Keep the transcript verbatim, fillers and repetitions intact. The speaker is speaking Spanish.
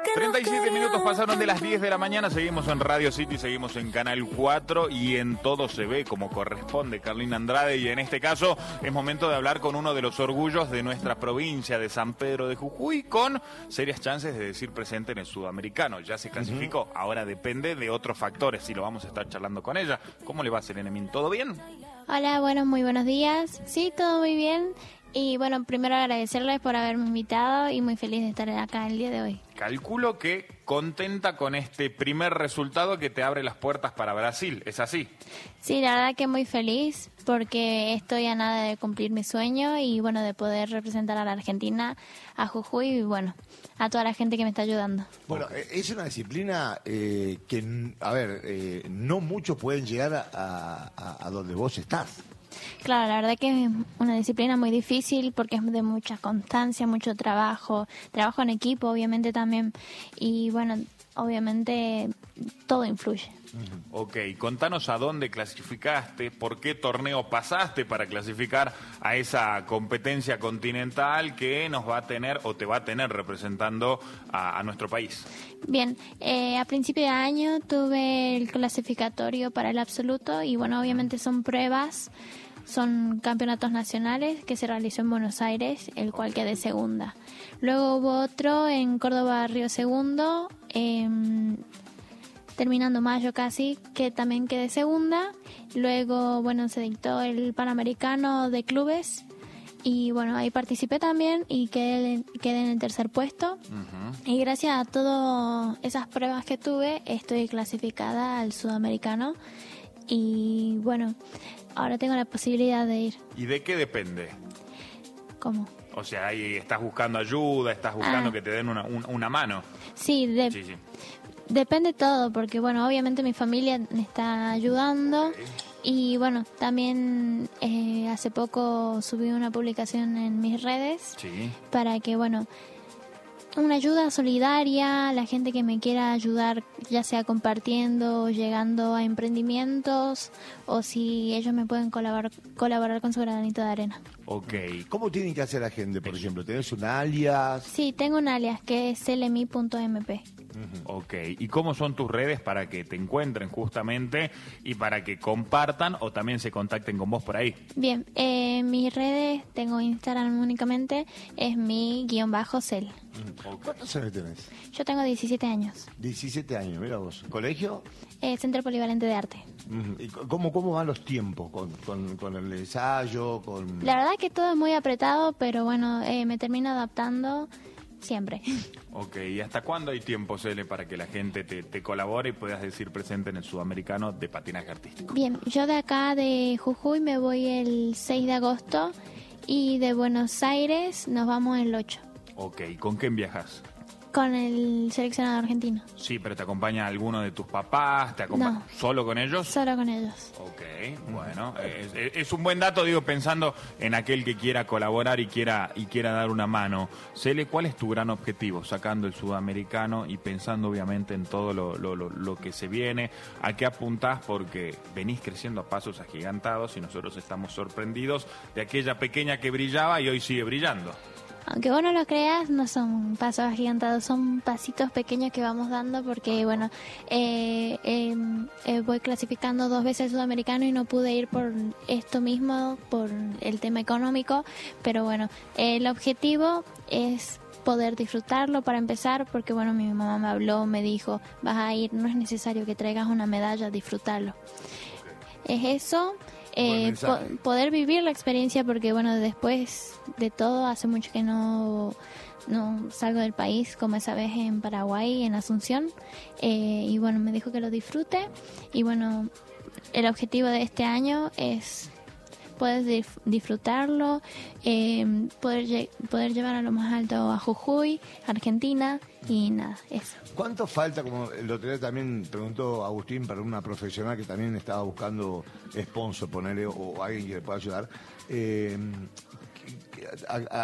treinta y siete minutos pasaron de las diez de la mañana, seguimos en Radio City, seguimos en Canal cuatro y en Todo se ve como corresponde, Carlina Andrade, y en este caso es momento de hablar con uno de los orgullos de nuestra provincia de San Pedro de Jujuy, con serias chances de decir presente en el Sudamericano. Ya se clasificó, uh-huh. Ahora depende de otros factores, y lo vamos a estar charlando con ella. ¿Cómo le va, Selene Min? ¿Todo bien? Hola, bueno, muy buenos días. Sí, todo muy bien. Y bueno, primero agradecerles por haberme invitado y muy feliz de estar acá el día de hoy. Calculo que contenta con este primer resultado que te abre las puertas para Brasil, ¿es así? Sí, la verdad que muy feliz porque estoy a nada de cumplir mi sueño y bueno, de poder representar a la Argentina, a Jujuy y bueno, a toda la gente que me está ayudando. Bueno, es una disciplina eh, que, a ver, eh, no muchos pueden llegar a, a, a donde vos estás. Claro, la verdad que es una disciplina muy difícil porque es de mucha constancia, mucho trabajo, trabajo en equipo obviamente también y bueno, obviamente todo influye. Ok, contanos a dónde clasificaste, por qué torneo pasaste para clasificar a esa competencia continental que nos va a tener o te va a tener representando a, a nuestro país. Bien, eh, a principio de año tuve el clasificatorio para el absoluto y bueno, obviamente son pruebas. Son campeonatos nacionales que se realizó en Buenos Aires, el cual quedé segunda. Luego hubo otro en Córdoba, Río Segundo, eh, terminando mayo casi, que también quedé segunda. Luego, bueno, se dictó el Panamericano de clubes y bueno, ahí participé también y quedé, quedé en el tercer puesto. Uh-huh. Y gracias a todas esas pruebas que tuve, estoy clasificada al Sudamericano y bueno, ahora tengo la posibilidad de ir. ¿Y de qué depende? ¿Cómo? O sea, ahí estás buscando ayuda, estás buscando ah. que te den una, un, una mano. Sí, de, sí, sí, depende todo, porque bueno, obviamente mi familia me está ayudando. Okay. Y bueno, también eh, hace poco subí una publicación en mis redes. Sí. Para que, bueno, una ayuda solidaria, la gente que me quiera ayudar, ya sea compartiendo, llegando a emprendimientos, o si ellos me pueden colaborar, colaborar con su granito de arena. Ok. ¿Cómo tienen que hacer la gente, por ejemplo? ¿Tenés un alias? Sí, tengo un alias que es selemi punto m p. Uh-huh. Ok. ¿Y cómo son tus redes para que te encuentren justamente y para que compartan o también se contacten con vos por ahí? Bien, eh, mis redes, tengo Instagram únicamente, es mi guión bajo cel. Okay. ¿Cuántos años tenés? Yo tengo diecisiete años. diecisiete años, mira vos. ¿Colegio? Eh, Centro Polivalente de Arte. Uh-huh. ¿Y cómo, cómo van los tiempos con, con, con el ensayo? Con... La verdad que todo es muy apretado, pero bueno, eh, me termino adaptando siempre. Ok, ¿y hasta cuándo hay tiempo, Cele, para que la gente te, te colabore y puedas decir presente en el Sudamericano de Patinaje Artístico? Bien, yo de acá de Jujuy me voy el seis de agosto y de Buenos Aires nos vamos el ocho. Ok, ¿con quién viajas? Con el seleccionado argentino. Sí, pero ¿te acompaña alguno de tus papás? ¿Te acompaña no, solo con ellos? Solo con ellos. Ok, bueno, es, es un buen dato, digo, pensando en aquel que quiera colaborar y quiera y quiera dar una mano. Cele, ¿cuál es tu gran objetivo sacando el Sudamericano y pensando obviamente en todo lo, lo, lo, lo que se viene? ¿A qué apuntás? Porque venís creciendo a pasos agigantados y nosotros estamos sorprendidos de aquella pequeña que brillaba y hoy sigue brillando. Aunque vos no lo creas, no son pasos agigantados, son pasitos pequeños que vamos dando porque, bueno, eh, eh, eh, voy clasificando dos veces el Sudamericano y no pude ir por esto mismo, por el tema económico, pero bueno, eh, el objetivo es poder disfrutarlo para empezar, porque bueno, mi mamá me habló, me dijo, vas a ir, no es necesario que traigas una medalla, disfrutarlo. Es eso. Eh, po- poder vivir la experiencia porque bueno, después de todo hace mucho que no no salgo del país, como esa vez en Paraguay, en Asunción, eh, y bueno, me dijo que lo disfrute y bueno, el objetivo de este año es poder dif- disfrutarlo, eh, poder, lle- poder llevar a lo más alto a Jujuy, Argentina y nada, eso. ¿Cuánto falta, como el otro día también preguntó Agustín, para una profesional que también estaba buscando sponsor, ponerle, o alguien que le pueda ayudar? Eh, a, a,